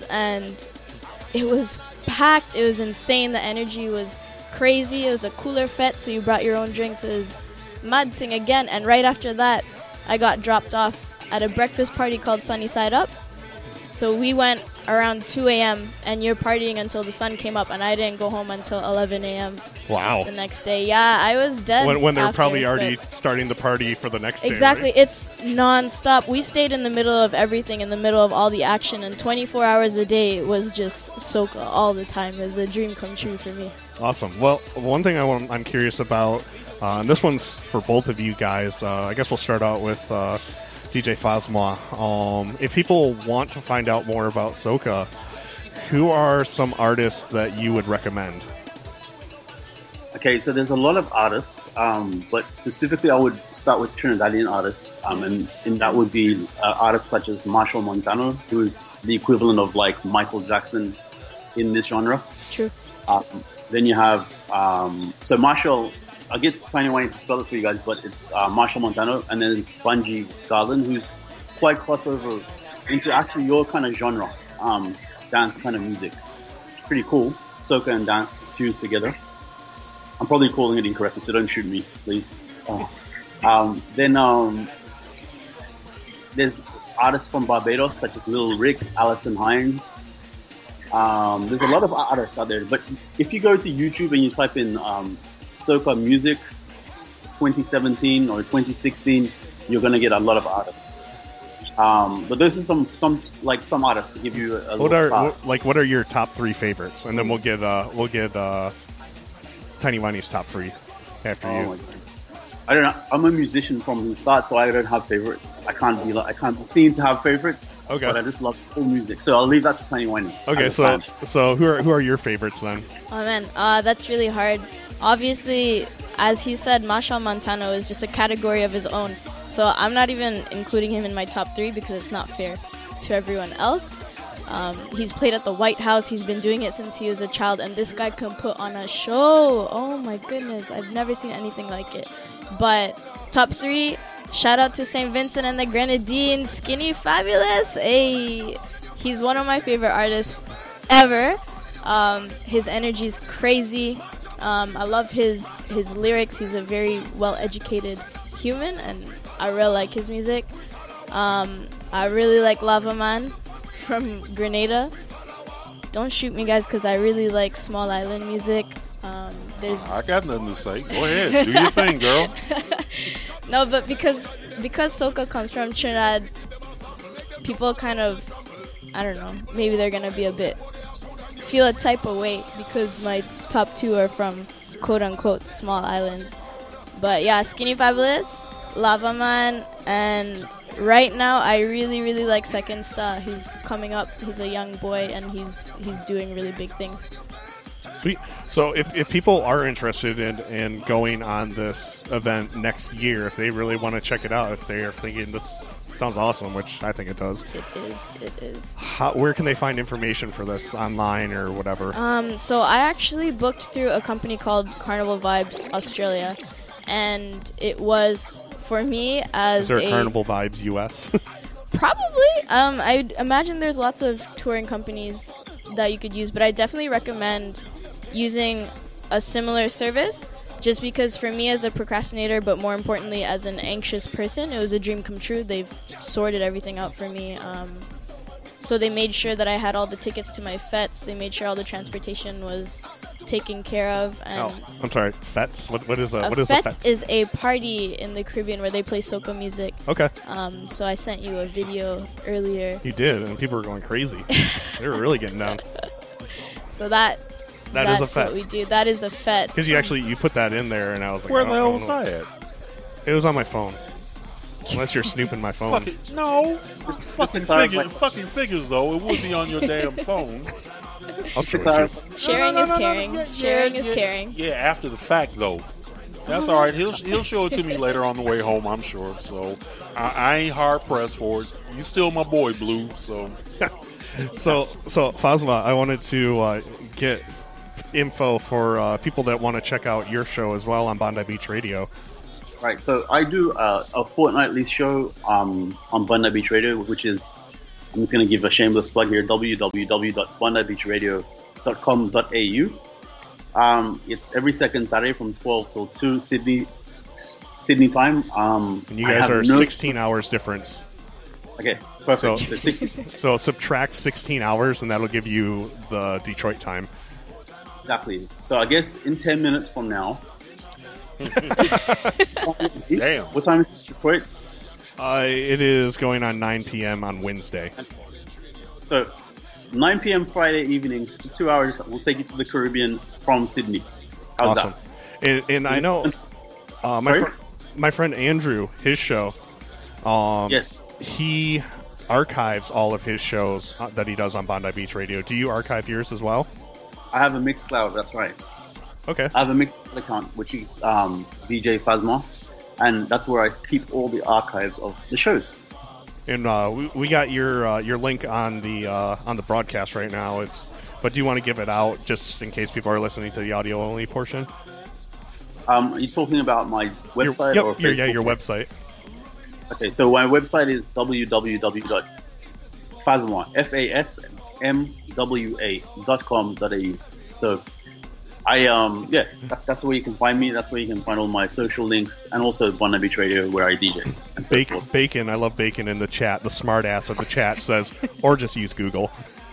and it was packed. It was insane. The energy was crazy. It was a cooler fete, so you brought your own drinks. It was mad thing again. And right after that, I got dropped off at a breakfast party called Sunny Side Up. So we went around 2 a.m. and you're partying until the sun came up, and I didn't go home until 11 a.m. Wow. The next day. Yeah, I was dead. When they're after, probably already starting the party for the next day. Exactly. Right? It's non-stop. We stayed in the middle of everything, in the middle of all the action, and 24 hours a day was just soca all the time. It was a dream come true for me. Awesome. Well, one thing I'm curious about, and this one's for both of you guys. I guess we'll start out with DJ Phasma. If people want to find out more about soca, who are some artists that you would recommend? Okay, so there's a lot of artists, but specifically I would start with Trinidadian artists, and that would be artists such as Marshall Montano, who is the equivalent of like Michael Jackson in this genre. True. Then you have, so Marshall, I'll get Tiny Wayne to spell it for you guys, but it's Marshall Montano, and then there's Bunji Garlin, who's quite crossover into actually your kind of genre, dance kind of music. Pretty cool. Soca and dance fused together. I'm probably calling it incorrectly, so don't shoot me, please. Then there's artists from Barbados, such as Lil Rick, Alison Hines. There's a lot of artists out there, but if you go to YouTube and you type in soca music 2017 or 2016, you're going to get a lot of artists. But those are some artists to give you a little start. What are your top three favorites? And then we'll get Tiny Winey's top three after you. I don't know. I'm a musician from the start, so I don't have favorites. I can't seem to have favorites. Okay. But I just love full music, so I'll leave that to Tiny Winey. Okay, so who are your favorites then? Oh man, that's really hard. Obviously, as he said, Marshall Montano is just a category of his own. So I'm not even including him in my top three because it's not fair to everyone else. He's played at the White House. He's been doing it since he was a child, and this guy can put on a show. Oh my goodness, I've never seen anything like it. But top three, shout out to St. Vincent and the Grenadines, Skinny Fabulous. Hey, he's one of my favorite artists ever. His energy is crazy. I love his lyrics. He's a very well-educated human, and I really like his music. I really like Lava Man from Grenada. Don't shoot me, guys, because I really like small island music. I got nothing to say. Go ahead. Do your thing, girl. No, but because soca comes from Trinidad, people kind of, I don't know, maybe they're going to feel a type of way because my top two are from quote-unquote small islands. But yeah, Skinny Fabulous, Lava Man, and right now I really, really like Second Star. He's coming up. He's a young boy, and he's doing really big things. Sweet. So if people are interested in going on this event next year, if they really want to check it out, if they are thinking this sounds awesome, which I think it does. It is. Where can they find information for this, online or whatever? So I actually booked through a company called Carnival Vibes Australia, and it was for me as Is there a Carnival Vibes US? Probably. I imagine there's lots of touring companies that you could use, but I definitely recommend using a similar service, just because for me as a procrastinator, but more importantly as an anxious person, it was a dream come true. They've sorted everything out for me. So they made sure that I had all the tickets to my fetes. They made sure all the transportation was taken care of. And I'm sorry, fetes? What is a fete? Is a party in the Caribbean where they play soca music. Okay. So I sent you a video earlier. You did, and people were going crazy. They were really getting down. So that's is a fete. what we do. That is a fete. Because you put that in there, and I was like, where the hell was I at? It was on my phone. Unless you're snooping my phone. No. Fucking figures, though. It would be on your damn phone. I'll show it to you. Sharing is caring. Sharing is caring. Yeah, after the fact, though. That's all right. He'll show it to me later on the way home, I'm sure. So I ain't hard pressed for it. You still my boy, Blue. So Phasma, I wanted to get info for people that want to check out your show as well on Bondi Beach Radio. Right, so I do a fortnightly show on Bondi Beach Radio, which is I'm just going to give a shameless plug here, www.bondibeachradio.com.au. It's every second Saturday from 12 till 2 Sydney time. And you guys are 16 hours difference. Okay, perfect. So subtract 16 hours, and that'll give you the Detroit time. Exactly. So I guess in 10 minutes from now. Damn. What time is Detroit? It is going on 9 p.m. on Wednesday. So 9 p.m. Friday evenings, for 2 hours, we'll take you to the Caribbean from Sydney. How's Awesome. that? And I know my friend Andrew, his show, yes, he archives all of his shows that he does on Bondi Beach Radio. Do you archive yours as well? I have a Mixcloud, that's right. Okay. I have a Mixcloud account, which is DJ Phasma, and that's where I keep all the archives of the shows. And we got your link on the broadcast right now. But do you want to give it out just in case people are listening to the audio only portion? Are you talking about my website or Facebook? Your website. Okay, so my website is www.fasmwa.com.au. So that's where you can find me. That's where you can find all my social links, and also Bondi Beach Radio, where I DJ. And so Bacon, I love Bacon in the chat. The smart ass of the chat says, or just use Google.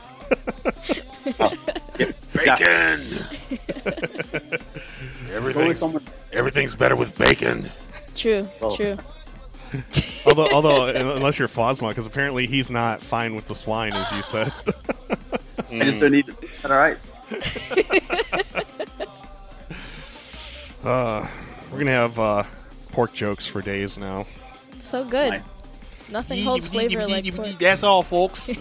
Bacon. Everything's better with bacon. True. although unless you're Phasma, because apparently he's not fine with the swine, as you said. I just don't need it. All right. We're gonna have pork jokes for days now. So good. Nice. Nothing holds flavor like pork. That's all, folks.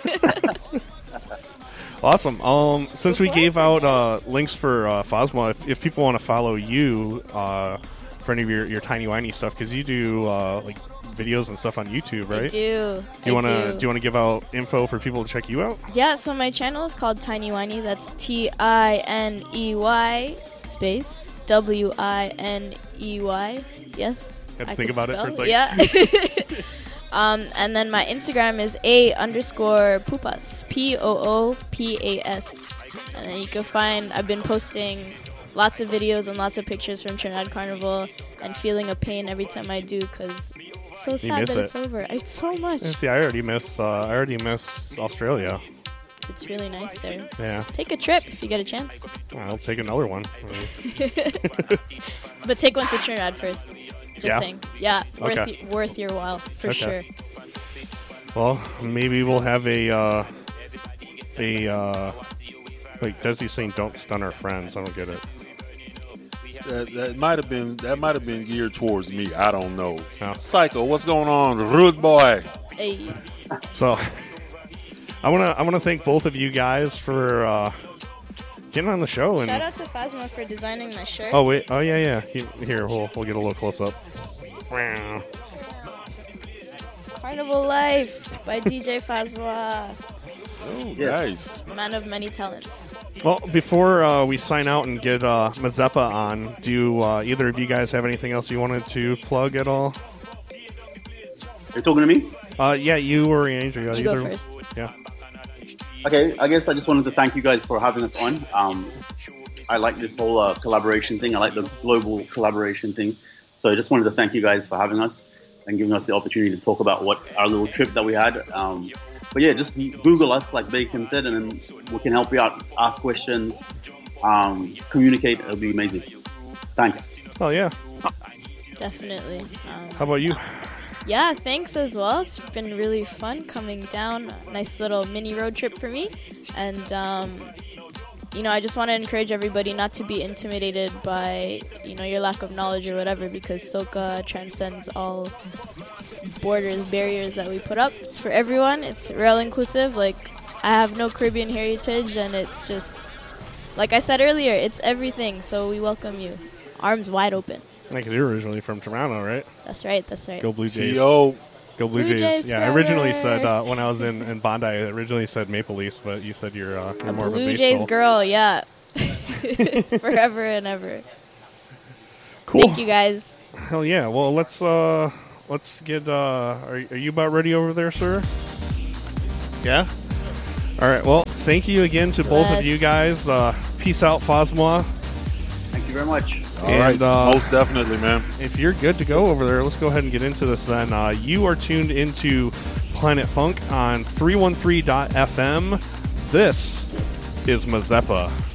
Awesome. Since we gave out links for Phasma, if people want to follow you for any of your tiny whiny stuff, because you do like videos and stuff on YouTube, right? I do. Do you want to give out info for people to check you out? Yeah. So my channel is called Tiny Whiny. That's TINEY space WINEY. Yes. Had to think about it for a second. Yeah. And then my Instagram is _poopas, POOPAS. And then you can find, I've been posting lots of videos and lots of pictures from Trinidad Carnival, and feeling a pain every time I do, because it's so sad that it's over. It's so much. Yeah, see, I already miss Australia. It's really nice there. Yeah. Take a trip if you get a chance. I'll take another one. But take one to Trinidad first. Just saying. Yeah, Okay. worth your while, for sure. Well, maybe we'll have a wait, Desi's saying don't stun our friends. I don't get it. That might have been geared towards me. I don't know. Oh. Psycho, what's going on, rude boy? Hey. So, I wanna thank both of you guys for getting on the show. And Shout out to Phasma for designing my shirt. oh wait, oh yeah. Here, we'll get a little close up. Wow. Carnival Life by DJ Phasma. Oh, nice. Man of many talents. Well, before we sign out and get Mazeppa on, do either of you guys have anything else you wanted to plug at all? You're talking to me? Yeah, you or Andrew. You go first. Yeah. Okay, I guess I just wanted to thank you guys for having us on. I like this whole collaboration thing. I like the global collaboration thing. So I just wanted to thank you guys for having us and giving us the opportunity to talk about what our little trip that we had. But yeah, just Google us, like Bacon said, and then we can help you out, ask questions, communicate. It'll be amazing. Thanks. Oh, yeah. Definitely. How about you? Yeah, thanks as well. It's been really fun coming down. Nice little mini road trip for me. And, I just want to encourage everybody not to be intimidated by, your lack of knowledge or whatever, because Soca transcends all borders, barriers that we put up. It's for everyone. It's real inclusive. Like, I have no Caribbean heritage, and it's just, like I said earlier, it's everything. So we welcome you. Arms wide open. Because you're originally from Toronto, right? That's right. Go Blue Jays. T.O. Go Blue Jays. Yeah, I originally said, when I was in Bondi, I originally said Maple Leafs, but you said you're more of a Blue baseball. Jays girl, yeah. Forever and ever. Cool. Thank you, guys. Hell yeah. Well, let's get, are you about ready over there, sir? Yeah? All right. Well, thank you again to both of Yes. you guys. Peace out, Phasma. Thank you very much. All right, And, most definitely, man. If you're good to go over there, let's go ahead and get into this then. You are tuned into Planet Funk on 313.fm. This is Mazeppa.